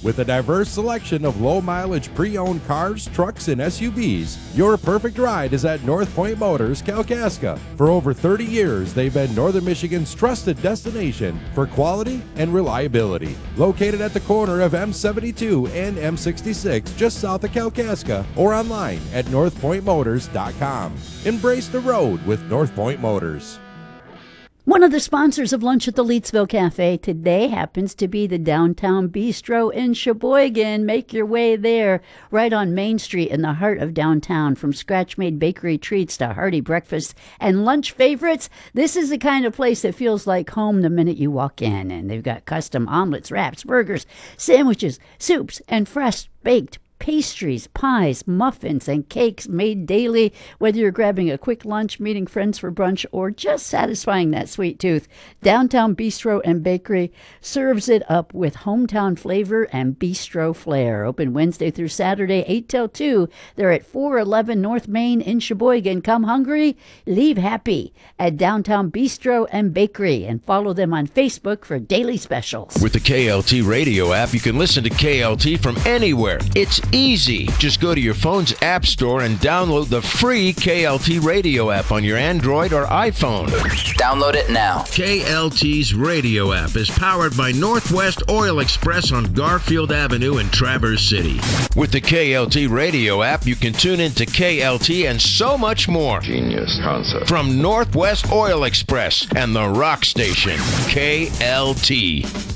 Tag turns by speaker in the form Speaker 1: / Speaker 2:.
Speaker 1: With a diverse selection of low-mileage pre-owned cars, trucks, and SUVs, your perfect ride is at North Point Motors, Kalkaska. For over 30 years, they've been Northern Michigan's trusted destination for quality and reliability. Located at the corner of M72 and M66, just south of Kalkaska, or online at northpointmotors.com. Embrace the road with North Point Motors.
Speaker 2: One of the sponsors of Lunch at the Leetsville Cafe today happens to be the Downtown Bistro in Sheboygan. Make your way there, right on Main Street in the heart of downtown. From scratch-made bakery treats to hearty breakfast and lunch favorites, this is the kind of place that feels like home the minute you walk in. And they've got custom omelets, wraps, burgers, sandwiches, soups, and fresh baked pastries, pies, muffins, and cakes made daily. Whether you're grabbing a quick lunch, meeting friends for brunch, or just satisfying that sweet tooth, Downtown Bistro and Bakery serves it up with hometown flavor and bistro flair. Open Wednesday through Saturday, 8 till 2. They're at 411 North Main in Sheboygan. Come hungry, leave happy at Downtown Bistro and Bakery, and follow them on Facebook for daily specials.
Speaker 3: With the KLT radio app, you can listen to KLT from anywhere. It's easy. Just go to your phone's app store and download the free KLT radio app on your Android or iPhone.
Speaker 4: Download it now.
Speaker 3: KLT's radio app is powered by Northwest Oil Express on Garfield Avenue in Traverse City. With the KLT radio app, you can tune into KLT and so much more.
Speaker 5: Genius concept.
Speaker 3: From Northwest Oil Express and the rock station, KLT.